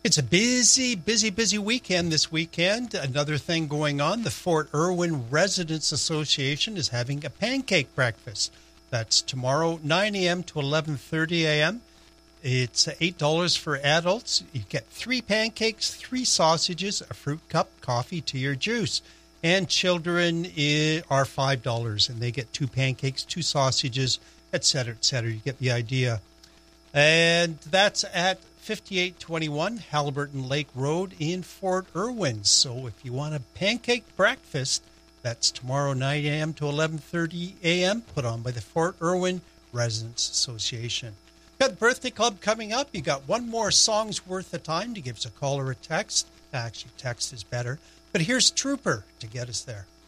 It's a busy weekend this weekend. Another thing going on, the Fort Irwin Residents Association is having a pancake breakfast. That's tomorrow, 9 a.m. to 11:30 a.m. It's $8 for adults. You get 3 pancakes, 3 sausages, a fruit cup, coffee, tea, or juice. And children are $5, and they get 2 pancakes, 2 sausages, etc., etc. You get the idea. And that's at 5821 Halliburton Lake Road in Fort Irwin. So if you want a pancake breakfast, that's tomorrow 9 a.m. to 11:30 a.m. put on by the Fort Irwin Residents Association. Got the birthday club coming up. You got one more song's worth of time to give us a call or a text. Actually, text is better. But here's Trooper to get us there.